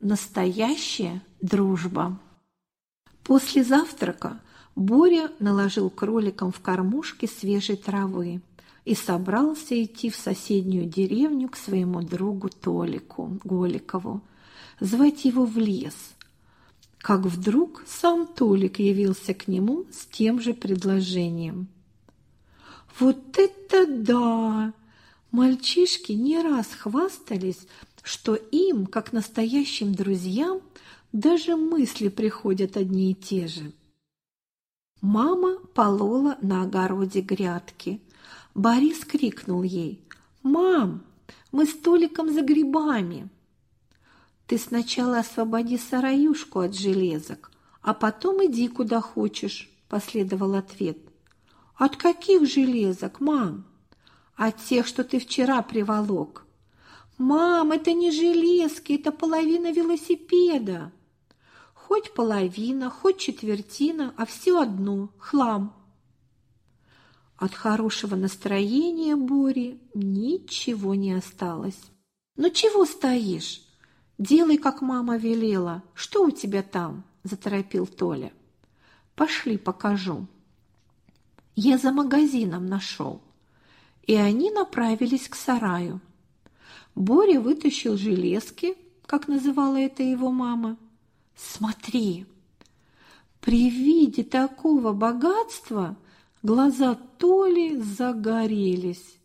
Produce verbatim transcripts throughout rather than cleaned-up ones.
Настоящая дружба. После завтрака Боря наложил кроликам в кормушки свежей травы и собрался идти в соседнюю деревню к своему другу Толику Голикову, звать его в лес. Как вдруг сам Толик явился к нему с тем же предложением. Вот это да! Мальчишки не раз хвастались, что им, как настоящим друзьям, даже мысли приходят одни и те же. Мама полола на огороде грядки. Борис крикнул ей: «Мам, мы с Толиком за грибами!» «Ты сначала освободи сараюшку от железок, а потом иди куда хочешь», – последовал ответ. «От каких железок, мам?» «От тех, что ты вчера приволок». «Мам, это не железки, это половина велосипеда». «Хоть половина, хоть четвертина, а все одно – хлам». От хорошего настроения Бори ничего не осталось. «Ну чего стоишь? Делай, как мама велела. Что у тебя там?» – заторопил Толя. «Пошли, покажу». «Я за магазином нашел». И они направились к сараю. Боря вытащил железки, как называла это его мама. «Смотри!» При виде такого богатства глаза Толи загорелись.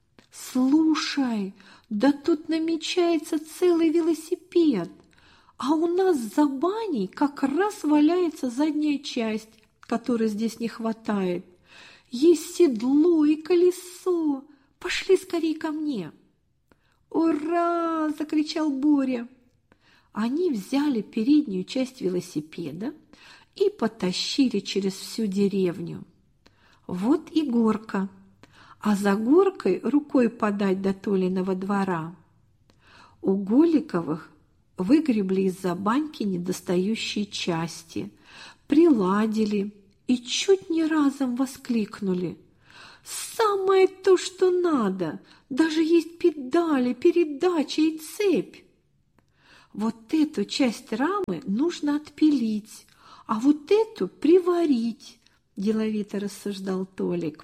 «Слушай, да тут намечается целый велосипед, а у нас за баней как раз валяется задняя часть, которой здесь не хватает. Есть седло и колесо. Пошли скорее ко мне!» «Ура!» – закричал Боря. Они взяли переднюю часть велосипеда и потащили через всю деревню. Вот и горка, а за горкой рукой подать до Толиного двора. У Голиковых выгребли из-за баньки недостающие части, приладили и чуть не разом воскликнули: «Самое то, что надо! Даже есть педали, передача и цепь!» «Вот эту часть рамы нужно отпилить, а вот эту приварить», – деловито рассуждал Толик.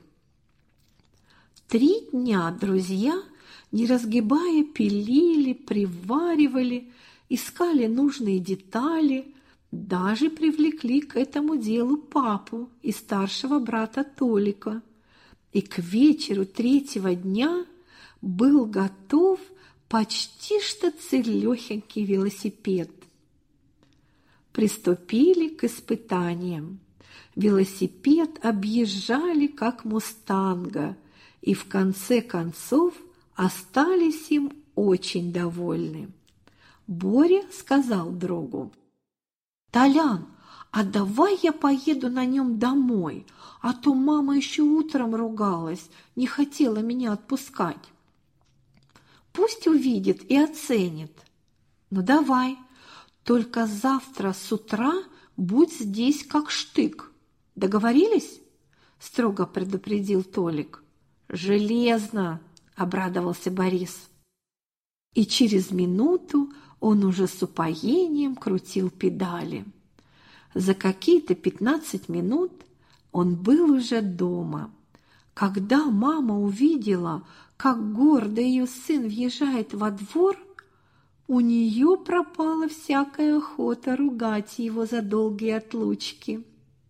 Три дня друзья, не разгибая, пилили, приваривали, искали нужные детали, даже привлекли к этому делу папу и старшего брата Толика. И к вечеру третьего дня был готов почти что целехенький велосипед. Приступили к испытаниям. Велосипед объезжали как мустанга и в конце концов остались им очень довольны. Боря сказал другу: «Толян, а давай я поеду на нем домой, а то мама еще утром ругалась, не хотела меня отпускать. Пусть увидит и оценит». «Ну давай, только завтра с утра будь здесь как штык. Договорились?» – строго предупредил Толик. «Железно!» – обрадовался Борис. И через минуту он уже с упоением крутил педали. За какие-то пятнадцать минут он был уже дома. Когда мама увидела, как гордо ее сын въезжает во двор, у нее пропала всякая охота ругать его за долгие отлучки.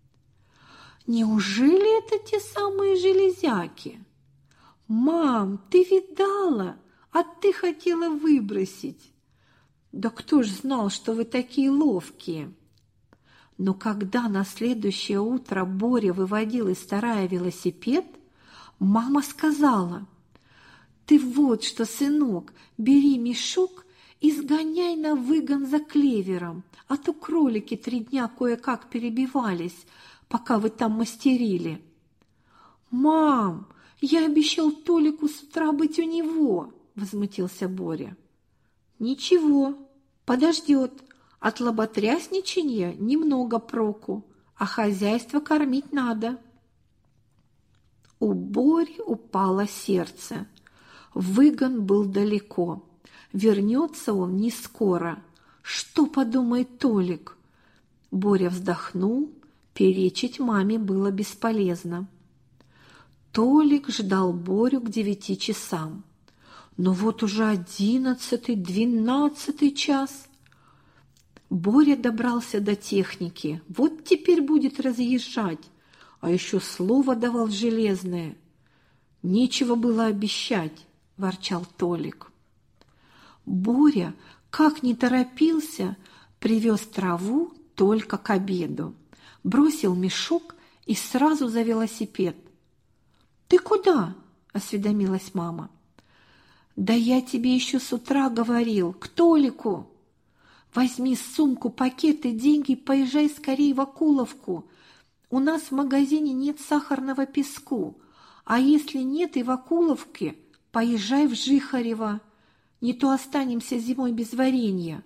«Неужели это те самые железяки? Мам, ты видала, а ты хотела выбросить. Да кто ж знал, что вы такие ловкие?» Но когда на следующее утро Боря выводил из сарая велосипед, мама сказала: «Ты вот что, сынок, бери мешок и сгоняй на выгон за клевером, а то кролики три дня кое-как перебивались, пока вы там мастерили». «Мам, я обещал Толику с утра быть у него», – возмутился Боря. «Ничего, подождет. От лоботрясничанья немного проку, а хозяйство кормить надо». У Бори упало сердце. Выгон был далеко. Вернется он не скоро. Что подумает Толик? Боря вздохнул, перечить маме было бесполезно. Толик ждал Борю к девяти часам. Но вот уже одиннадцатый, двенадцатый час. Боря добрался до техники. Вот теперь будет разъезжать. А еще слово давал железное. Нечего было обещать, ворчал Толик. Боря, как не торопился, привез траву только к обеду. Бросил мешок и сразу за велосипед. «Ты куда?» – осведомилась мама. «Да я тебе еще с утра говорил, к Толику. Возьми сумку, пакет и деньги, поезжай скорее в Акуловку. У нас в магазине нет сахарного песку, а если нет и в Акуловке, поезжай в Жихарево. Не то останемся зимой без варенья».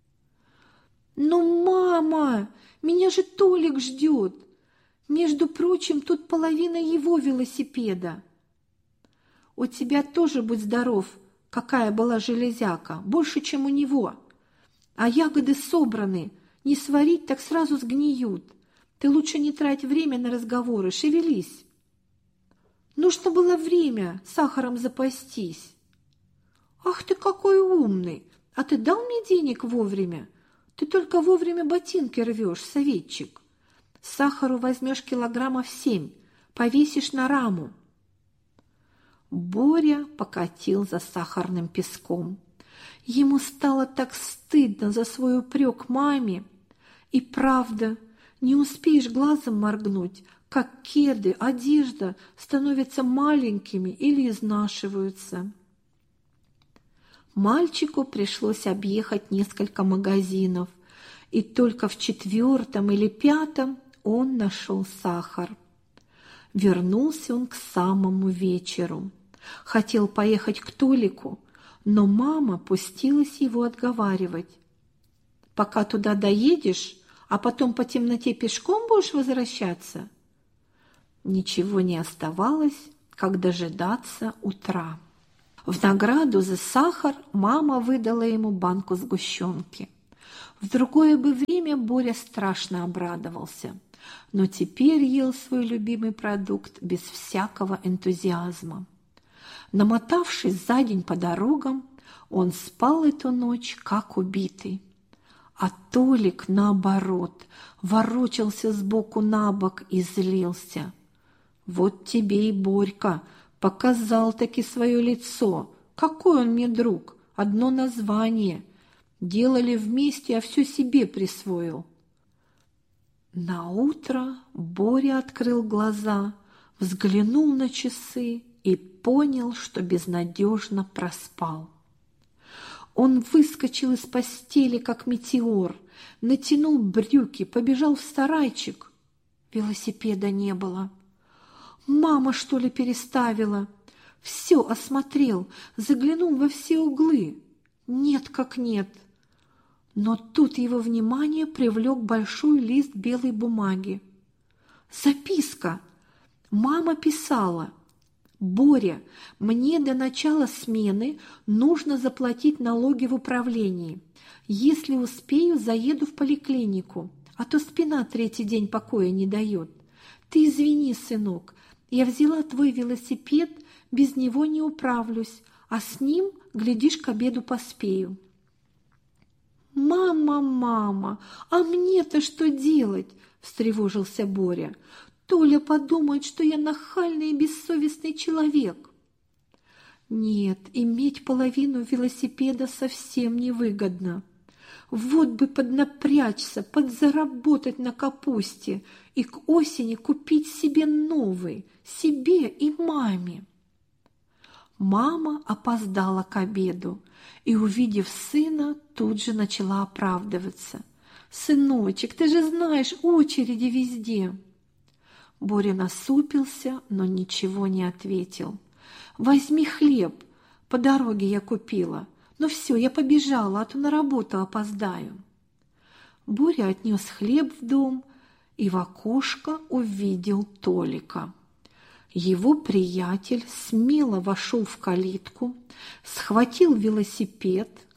«Ну, мама, меня же Толик ждет. Между прочим, тут половина его велосипеда». «У тебя тоже, будь здоров, какая была железяка, больше, чем у него. А ягоды собраны, не сварить, так сразу сгниют. Ты лучше не трать время на разговоры, шевелись». «Нужно было время сахаром запастись». «Ах ты какой умный! А ты дал мне денег вовремя? Ты только вовремя ботинки рвешь, советчик. Сахару возьмешь килограммов семь, повесишь на раму». Боря покатил за сахарным песком. Ему стало так стыдно за свой упрек маме. И правда, не успеешь глазом моргнуть, как кеды, одежда становятся маленькими или изнашиваются. Мальчику пришлось объехать несколько магазинов, и только в четвертом или пятом он нашел сахар. Вернулся он к самому вечеру. Хотел поехать к Толику, но мама пустилась его отговаривать. «Пока туда доедешь, а потом по темноте пешком будешь возвращаться?» Ничего не оставалось, как дожидаться утра. В награду за сахар мама выдала ему банку сгущенки. В другое бы время Боря страшно обрадовался, но теперь ел свой любимый продукт без всякого энтузиазма. Намотавшись за день по дорогам, он спал эту ночь, как убитый. А Толик, наоборот, ворочался сбоку на бок и злился. «Вот тебе и Борька, показал-таки свое лицо. Какой он мне друг, одно название. Делали вместе, а все себе присвоил». Наутро Боря открыл глаза, взглянул на часы и понял, что безнадежно проспал. Он выскочил из постели, как метеор, натянул брюки, побежал в сарайчик. Велосипеда не было. Мама, что ли, переставила? Все осмотрел, заглянул во все углы. Нет как нет. Но тут его внимание привлек большой лист белой бумаги. Записка. Мама писала: «Боря, мне до начала смены нужно заплатить налоги в управлении. Если успею, заеду в поликлинику, а то спина третий день покоя не дает. Ты извини, сынок, я взяла твой велосипед, без него не управлюсь, а с ним, глядишь, к обеду поспею». «Мама, мама, а мне-то что делать?» – встревожился Боря. «Толя подумает, что я нахальный и бессовестный человек». Нет, иметь половину велосипеда совсем невыгодно. Вот бы поднапрячься, подзаработать на капусте и к осени купить себе новый, себе и маме. Мама опоздала к обеду и, увидев сына, тут же начала оправдываться. «Сыночек, ты же знаешь, очереди везде». Боря насупился, но ничего не ответил. «Возьми хлеб, по дороге я купила. Ну все, я побежала, а то на работу опоздаю». Боря отнес хлеб в дом и в окошко увидел Толика. Его приятель смело вошел в калитку, схватил велосипед,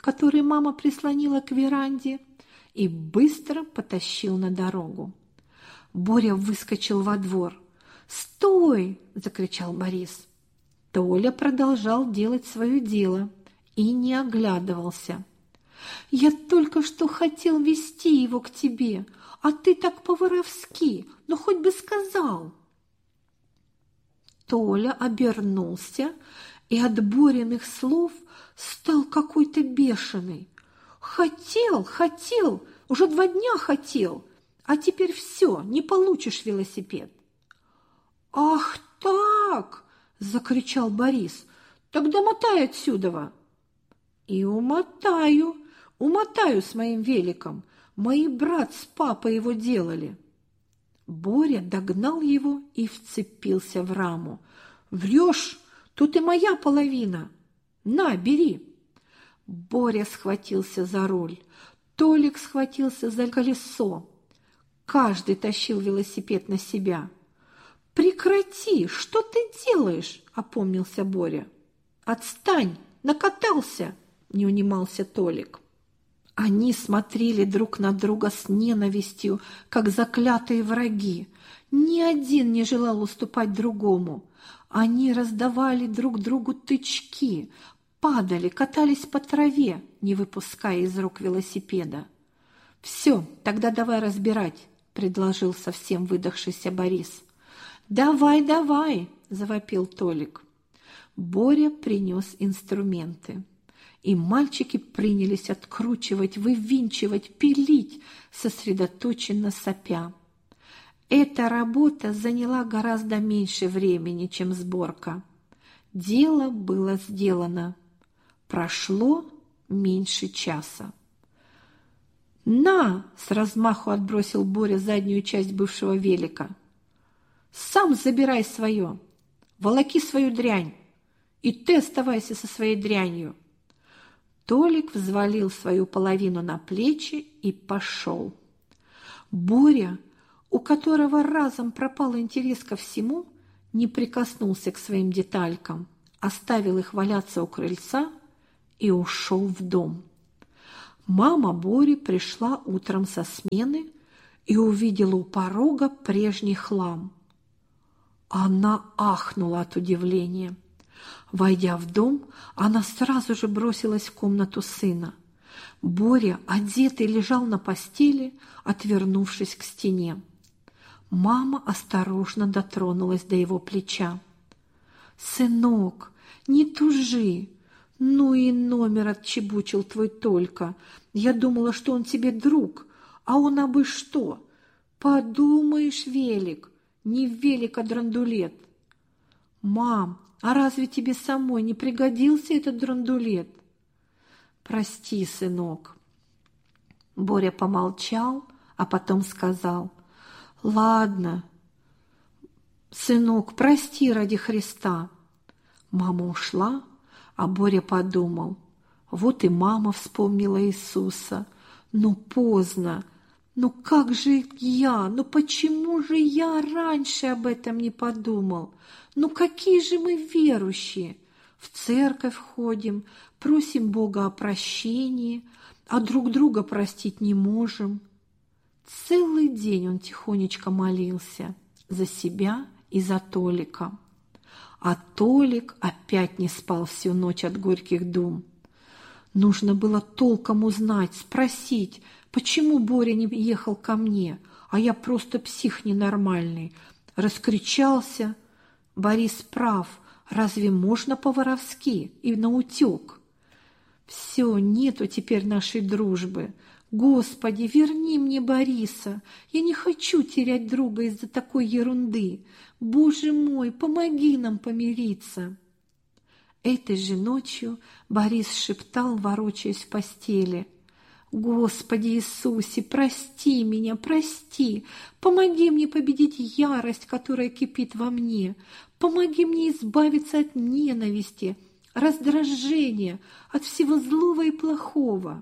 который мама прислонила к веранде, и быстро потащил на дорогу. Боря выскочил во двор. «Стой!» – закричал Борис. Толя продолжал делать свое дело и не оглядывался. «Я только что хотел вести его к тебе, а ты так по-воровски, ну хоть бы сказал!» Толя обернулся и от Бориных слов стал какой-то бешеный. «Хотел, хотел, уже два дня хотел, а теперь все, не получишь велосипед». «Ах так!» – закричал Борис. «Тогда мотай отсюда!» «И умотаю, умотаю с моим великом. Мои брат с папой его делали». Боря догнал его и вцепился в раму. «Врешь? Тут и моя половина. На, бери!» Боря схватился за руль. Толик схватился за колесо. Каждый тащил велосипед на себя. «Прекрати! Что ты делаешь?» – опомнился Боря. «Отстань! Накатался!» – не унимался Толик. Они смотрели друг на друга с ненавистью, как заклятые враги. Ни один не желал уступать другому. Они раздавали друг другу тычки, падали, катались по траве, не выпуская из рук велосипеда. «Все, тогда давай разбирать», – предложил совсем выдохшийся Борис. «Давай, давай!» – завопил Толик. Боря принес инструменты, и мальчики принялись откручивать, вывинчивать, пилить, сосредоточенно сопя. Эта работа заняла гораздо меньше времени, чем сборка. Дело было сделано. Прошло меньше часа. «На!» – с размаху отбросил Боря заднюю часть бывшего велика. «Сам забирай свое, волоки свою дрянь, и ты оставайся со своей дрянью». Толик взвалил свою половину на плечи и пошел. Боря, у которого разом пропал интерес ко всему, не прикоснулся к своим деталькам, оставил их валяться у крыльца и ушел в дом. Мама Бори пришла утром со смены и увидела у порога прежний хлам. Она ахнула от удивления. Войдя в дом, она сразу же бросилась в комнату сына. Боря, одетый, лежал на постели, отвернувшись к стене. Мама осторожно дотронулась до его плеча. «Сынок, не тужи! Ну и номер отчебучил твой Толька. Я думала, что он тебе друг, а он абы что. Подумаешь, велик, не велик, а драндулет». «Мам, а разве тебе самой не пригодился этот драндулет?» «Прости, сынок». Боря помолчал, а потом сказал: «Ладно, сынок, прости ради Христа». Мама ушла, а Боря подумал: вот и мама вспомнила Иисуса. Ну поздно, ну как же я, ну почему же я раньше об этом не подумал? Ну какие же мы верующие! В церковь ходим, просим Бога о прощении, а друг друга простить не можем. Целый день он тихонечко молился за себя и за Толика. А Толик опять не спал всю ночь от горьких дум. Нужно было толком узнать, спросить, почему Боря не ехал ко мне, а я просто псих ненормальный. Раскричался. Борис прав, разве можно по-воровски и наутек? Все, нету теперь нашей дружбы. Господи, верни мне Бориса. Я не хочу терять друга из-за такой ерунды. Боже мой, помоги нам помириться. Этой же ночью Борис шептал, ворочаясь в постели: «Господи Иисусе, прости меня, прости, помоги мне победить ярость, которая кипит во мне, помоги мне избавиться от ненависти, раздражения, от всего злого и плохого».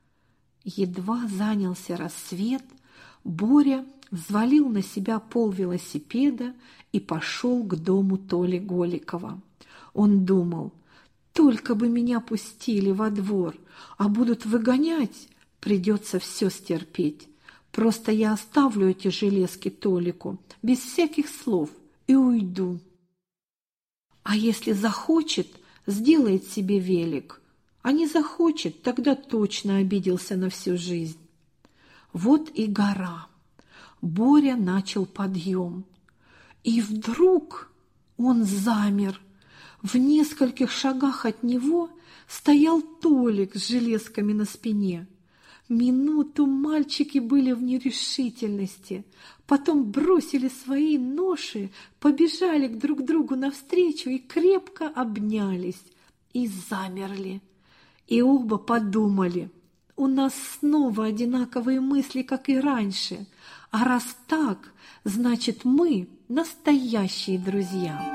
Едва занялся рассвет, Боря взвалил на себя пол велосипеда и пошел к дому Толи Голикова. Он думал: Только бы меня пустили во двор, а будут выгонять, придется все стерпеть. Просто я оставлю эти железки Толику, без всяких слов, и уйду. А если захочет, сделает себе велик, а не захочет, тогда точно обиделся на всю жизнь. Вот и гора. Боря начал подъем. И вдруг он замер. В нескольких шагах от него стоял Толик с железками на спине. Минуту мальчики были в нерешительности, потом бросили свои ноши, побежали друг другу навстречу и крепко обнялись, и замерли. И оба подумали: у нас снова одинаковые мысли, как и раньше, а раз так, значит, мы настоящие друзья.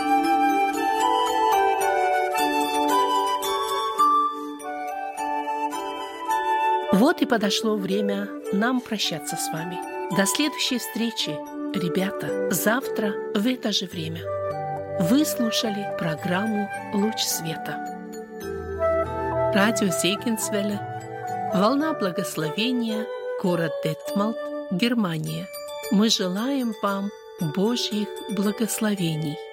Вот и подошло время нам прощаться с вами. До следующей встречи, ребята, завтра в это же время. Вы слушали программу «Луч света». Радио Зегенсвелле, волна благословения, город Детмалт, Германия. Мы желаем вам Божьих благословений.